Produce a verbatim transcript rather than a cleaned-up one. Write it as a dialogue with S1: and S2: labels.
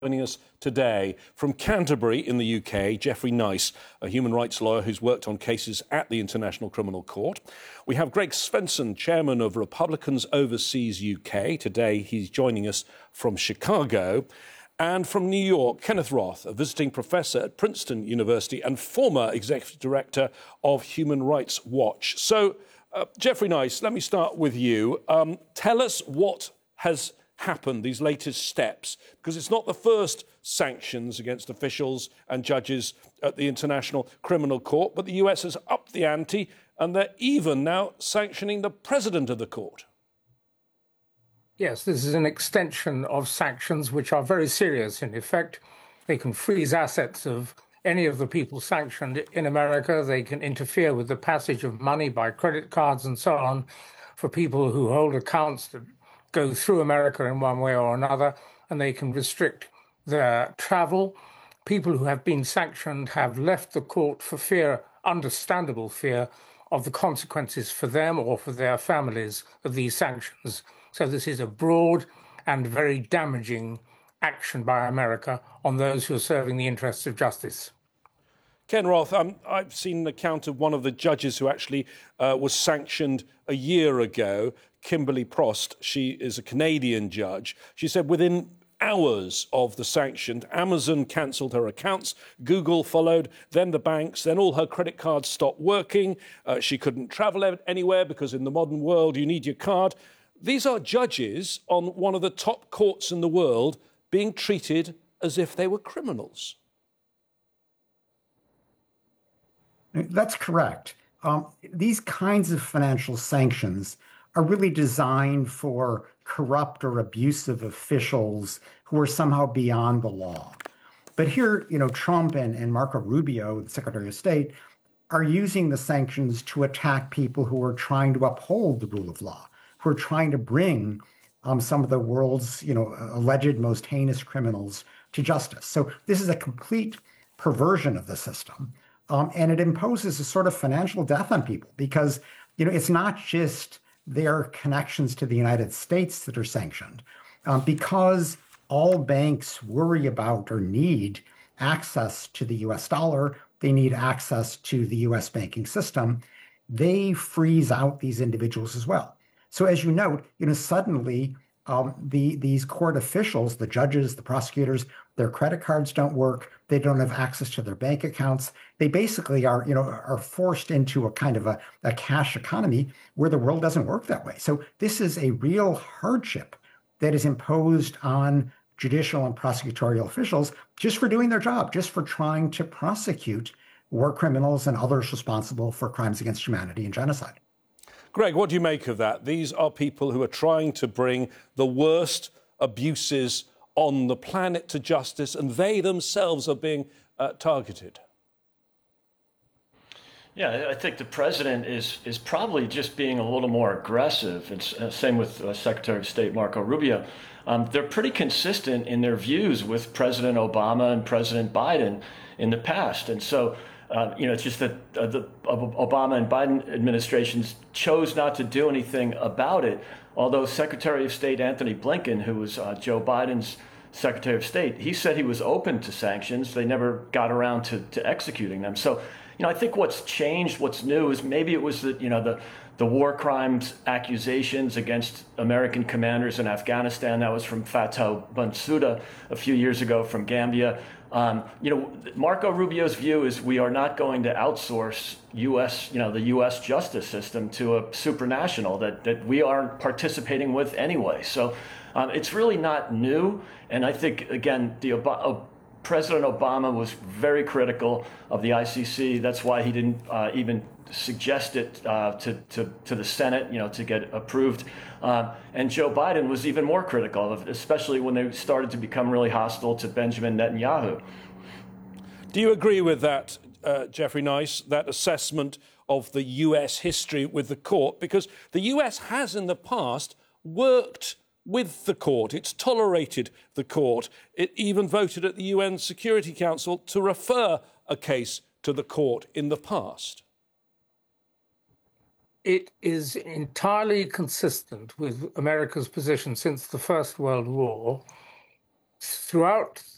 S1: Joining us today from Canterbury in the U K, Geoffrey Nice, a human rights lawyer who's worked on cases at the International Criminal Court. We have Greg Svensson, chairman of Republicans Overseas U K. Today he's joining us from Chicago. And from New York, Kenneth Roth, a visiting professor at Princeton University and former executive director of Human Rights Watch. So, uh, Geoffrey Nice, let me start with you. Um, tell us what has happened, these latest steps, because it's not the first sanctions against officials and judges at the International Criminal Court, but the U S has upped the ante and they're even now sanctioning the president of the court.
S2: Yes, this is an extension of sanctions which are very serious in effect. They can freeze assets of any of the people sanctioned in America. They can interfere with the passage of money by credit cards and so on for people who hold accounts that go through America in one way or another, and they can restrict their travel. People who have been sanctioned have left the court for fear, understandable fear, of the consequences for them or for their families of these sanctions. So this is a broad and very damaging action by America on those who are serving the interests of justice.
S1: Ken Roth, um, I've seen an account of one of the judges who actually uh, was sanctioned a year ago, Kimberly Prost. She is a Canadian judge. She said within hours of the sanction, Amazon cancelled her accounts, Google followed, then the banks, then all her credit cards stopped working. Uh, she couldn't travel anywhere because in the modern world you need your card. These are judges on one of the top courts in the world being treated as if they were criminals.
S3: That's correct. Um, these kinds of financial sanctions are really designed for corrupt or abusive officials who are somehow beyond the law. But here, you know, Trump and, and Marco Rubio, the Secretary of State, are using the sanctions to attack people who are trying to uphold the rule of law, who are trying to bring um, some of the world's, you know, alleged most heinous criminals to justice. So this is a complete perversion of the system. Um, and it imposes a sort of financial death on people because, you know, it's not just their connections to the United States that are sanctioned. Um, because all banks worry about or need access to the U S dollar, they need access to the U S banking system, they freeze out these individuals as well. So as you note, you know, suddenly um, the these court officials, the judges, the prosecutors, their credit cards don't work. They don't have access to their bank accounts. They basically are, you know, are forced into a kind of a, a cash economy where the world doesn't work that way. So this is a real hardship that is imposed on judicial and prosecutorial officials just for doing their job, just for trying to prosecute war criminals and others responsible for crimes against humanity and genocide.
S1: Greg, what do you make of that? These are people who are trying to bring the worst abuses on the planet to justice, and they themselves are being uh, targeted.
S4: Yeah, I think the president is is probably just being a little more aggressive. It's uh, same with uh, Secretary of State Marco Rubio. Um, they're pretty consistent in their views with President Obama and President Biden in the past, and so. Uh, you know, it's just that uh, the Obama and Biden administrations chose not to do anything about it. Although Secretary of State Anthony Blinken, who was uh, Joe Biden's Secretary of State, he said he was open to sanctions. They never got around to, to executing them. So, you know, I think what's changed, what's new is maybe it was the, you know, the the war crimes accusations against American commanders in Afghanistan. That was from Fatou Bensouda a few years ago from Gambia. Um, you know, Marco Rubio's view is we are not going to outsource U S, you know, the U S justice system to a supranational that, that we aren't participating with anyway. So um, it's really not new. And I think, again, the uh, President Obama was very critical of the I C C. That's why he didn't uh, even suggest it uh, to, to, to the Senate, you know, to get approved. Uh, and Joe Biden was even more critical of it, especially when they started to become really hostile to Benjamin Netanyahu.
S1: Do you agree with that, uh, Geoffrey Nice, that assessment of the U S history with the court? Because the U S has in the past worked with the court. It's tolerated the court. It even voted at the U N Security Council to refer a case to the court in the past.
S2: It is entirely consistent with America's position since the First World War. Throughout